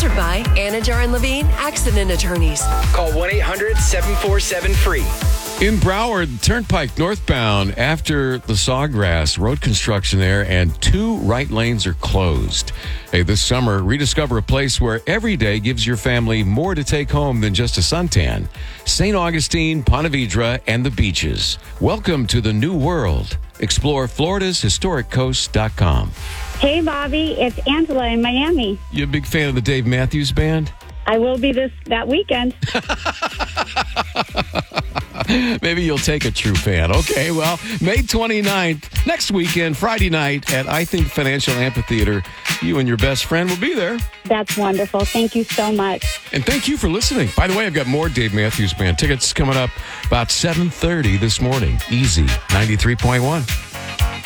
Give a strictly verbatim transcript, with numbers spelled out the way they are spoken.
Sponsored by Anajar and Levine Accident Attorneys. Call one eight hundred seven four seven free. In Broward, Turnpike northbound, after the Sawgrass, road construction there, and two right lanes are closed. Hey, this summer, rediscover a place where every day gives your family more to take home than just a suntan. Saint Augustine, Ponte Vedra, and the beaches. Welcome to the new world. Explore Florida's historic coast dot com. Hey, Bobby, it's Angela in Miami. You a big fan of the Dave Matthews Band? I will be this that weekend. Maybe you'll take a true fan. Okay, well, May twenty-ninth, next weekend, Friday night at I Think Financial Amphitheater. You and your best friend will be there. That's wonderful. Thank you so much. And thank you for listening. By the way, I've got more Dave Matthews Band tickets coming up about seven thirty this morning. Easy, ninety-three point one.